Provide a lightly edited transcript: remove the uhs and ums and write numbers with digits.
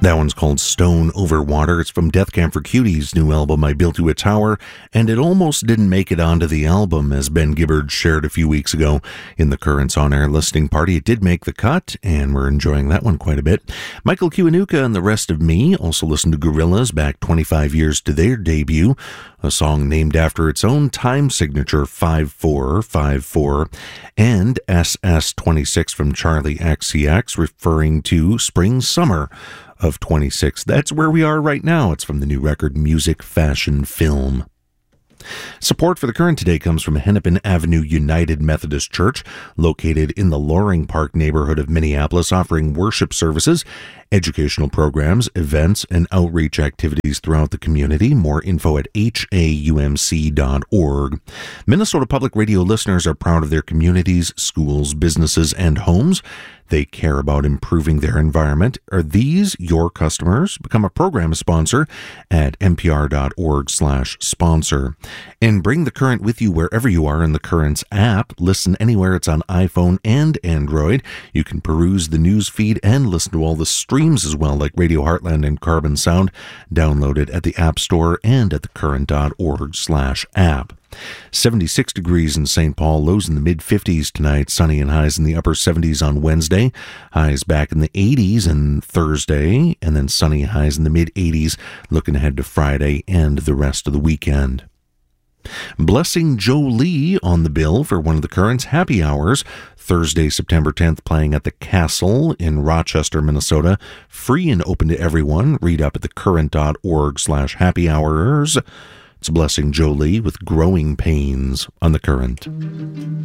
That one's called Stone Over Water. It's from Death Camp for Cutie's new album, I Built You a Tower, and it almost didn't make it onto the album, as Ben Gibbard shared a few weeks ago in the Currents on-air listening party. It did make the cut, and we're enjoying that one quite a bit. Michael Kiwanuka and the Rest of Me also listened to Gorillaz back 25 years to their debut, a song named after its own time signature, 5454, and SS26 from Charlie XCX, referring to spring-summer of 26. That's where we are right now. It's from the new record Music, Fashion, Film. Support for the Current today comes from Hennepin Avenue United Methodist Church, located in the Loring Park neighborhood of Minneapolis, offering worship services, educational programs, events, and outreach activities throughout the community. More info at haumc.org. Minnesota Public Radio listeners are proud of their communities, schools, businesses, and homes. They care about improving their environment. Are these your customers? Become a program sponsor at npr.org/sponsor. And bring the Current with you wherever you are in the Currents app. Listen anywhere. It's on iPhone and Android. You can peruse the news feed and listen to all the streams as well, like Radio Heartland and Carbon Sound. Download it at the App Store and at thecurrent.org/app. 76 degrees in St. Paul, lows in the mid-50s tonight, sunny and highs in the upper 70s on Wednesday, highs back in the 80s on Thursday, and then sunny highs in the mid-80s looking ahead to Friday and the rest of the weekend. Blessing Jolie on the bill for one of the Currents happy hours, Thursday, September 10th, playing at the Castle in Rochester, Minnesota. Free and open to everyone. Read up at thecurrent.org/happy hours. It's Blessing Jolie with Growing Pains on the Current.